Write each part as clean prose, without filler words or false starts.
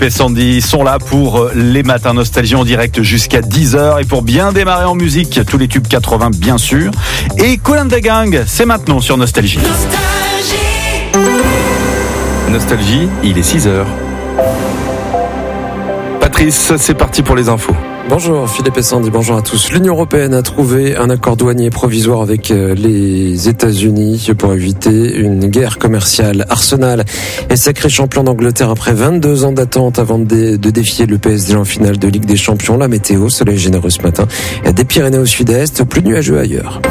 et Sandy sont là pour les matins Nostalgie en direct jusqu'à 10h. Et pour bien démarrer en musique, tous les tubes 80 bien sûr. Et Kool and the Gang, c'est maintenant sur Nostalgie. Nostalgie, il est 6h. Patrice, c'est parti pour les infos. Bonjour Philippe et Sandy, bonjour à tous. L'Union européenne a trouvé un accord douanier provisoire avec les États-Unis pour éviter une guerre commerciale. Arsenal est sacré champion d'Angleterre après 22 ans d'attente avant de défier le PSG en finale de Ligue des Champions. La météo, soleil généreux ce matin, des Pyrénées au sud-est, plus nuageux ailleurs.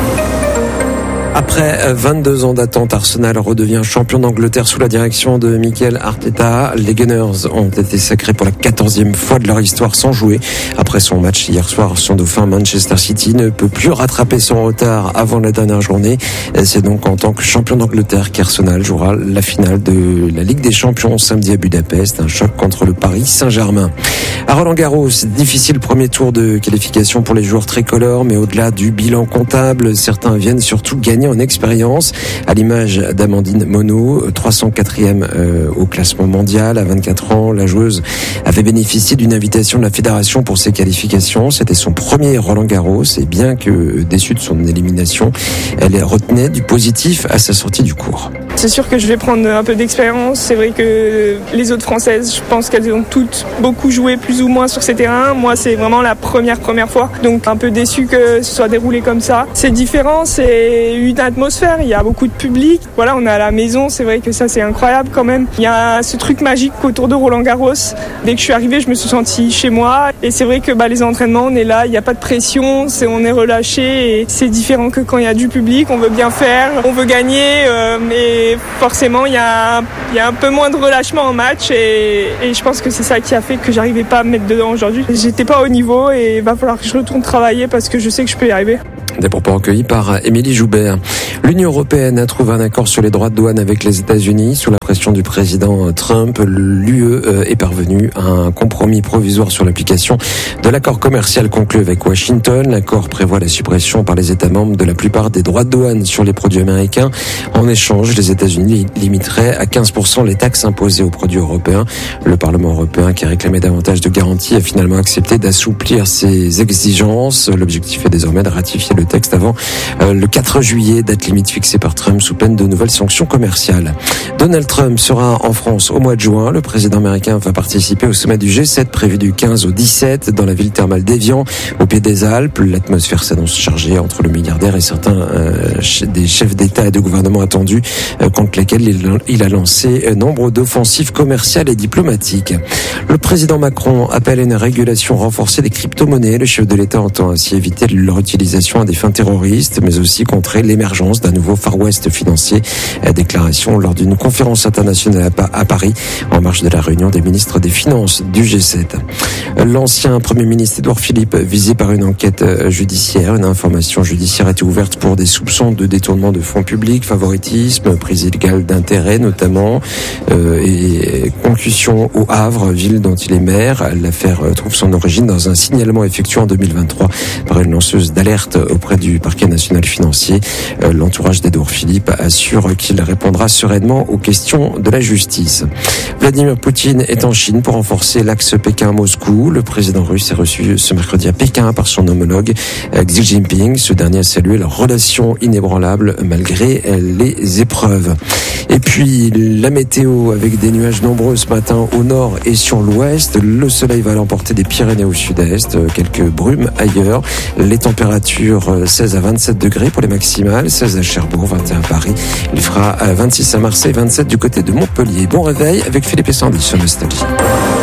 Après 22 ans d'attente, Arsenal redevient champion d'Angleterre sous la direction de Mikel Arteta. Les Gunners ont été sacrés pour la 14e fois de leur histoire sans jouer. Après son match hier soir, son dauphin Manchester City ne peut plus rattraper son retard avant la dernière journée. C'est donc en tant que champion d'Angleterre qu'Arsenal jouera la finale de la Ligue des Champions samedi à Budapest. Un choc contre le Paris Saint-Germain. À Roland-Garros, difficile premier tour de qualification pour les joueurs tricolores, mais au-delà du bilan comptable, certains viennent surtout gagner en expérience, à l'image d'Amandine Monod, 304e au classement mondial. À 24 ans, la joueuse avait bénéficié d'une invitation de la fédération pour ses qualifications. C'était son premier Roland-Garros et bien que déçue de son élimination, elle retenait du positif à sa sortie du cours. C'est sûr que je vais prendre un peu d'expérience. C'est vrai que les autres Françaises, je pense qu'elles ont toutes beaucoup joué plus ou moins sur ces terrains. Moi, c'est vraiment la première fois. Donc un peu déçu que ce soit déroulé comme ça. C'est différent, c'est une atmosphère, il y a beaucoup de public. Voilà, on est à la maison, c'est vrai que ça c'est incroyable quand même. Il y a ce truc magique autour de Roland-Garros. Dès que je suis arrivée, je me suis sentie chez moi. Et c'est vrai que les entraînements, on est là, il n'y a pas de pression, on est relâché. Et c'est différent que quand il y a du public, on veut bien faire, on veut gagner, mais forcément il y a un peu moins de relâchement en match et je pense que c'est ça qui a fait que j'arrivais pas à me mettre dedans aujourd'hui. J'étais pas au niveau et il va falloir que je retourne travailler parce que je sais que je peux y arriver. Des propos recueillis par Émilie Joubert. L'Union européenne a trouvé un accord sur les droits de douane avec les États-Unis. Sous la pression du président Trump, l'UE est parvenue à un compromis provisoire sur l'application de l'accord commercial conclu avec Washington. L'accord prévoit la suppression par les États membres de la plupart des droits de douane sur les produits américains. En échange, les États-Unis limiteraient à 15% les taxes imposées aux produits européens. Le Parlement européen, qui a réclamé davantage de garanties, a finalement accepté d'assouplir ses exigences. L'objectif est désormais de ratifier le texte avant le 4 juillet, date limite fixée par Trump sous peine de nouvelles sanctions commerciales. Donald Trump sera en France au mois de juin. Le président américain va participer au sommet du G7 prévu du 15 au 17 dans la ville thermale d'Évian, au pied des Alpes. L'atmosphère s'annonce chargée entre le milliardaire et certains des chefs d'État et de gouvernement attendus, contre lesquels il a lancé nombre d'offensives commerciales et diplomatiques. Le président Macron appelle à une régulation renforcée des crypto-monnaies. Le chef de l'État entend ainsi éviter leur utilisation à des fins terroristes, mais aussi contrer l'émergence d'un nouveau Far West financier. Déclaration lors d'une conférence internationale à Paris, en marge de la réunion des ministres des Finances du G7. L'ancien Premier ministre Édouard Philippe, visé par une enquête judiciaire. Une information judiciaire a été ouverte pour des soupçons de détournement de fonds publics, favoritisme, prise illégale d'intérêt notamment, et concussion au Havre, ville dont il est maire. L'affaire trouve son origine dans un signalement effectué en 2023 par une lanceuse d'alerte auprès du parquet national financier. L'entourage d'Édouard Philippe assure qu'il répondra sereinement aux questions de la justice. Vladimir Poutine est en Chine pour renforcer l'axe Pékin-Moscou. Le président russe est reçu ce mercredi à Pékin par son homologue Xi Jinping. Ce dernier a salué leur relation inébranlable malgré les épreuves. Et puis la météo avec des nuages nombreux ce matin au nord et sur l'ouest. Le soleil va l'emporter des Pyrénées au sud-est. Quelques brumes ailleurs. Les températures 16 à 27 degrés pour les maximales, 16 à Cherbourg, 21 à Paris. Il fera 26 à Marseille, 27 du côté de Montpellier. Bon réveil avec Philippe et Sandy sur Nostalgie.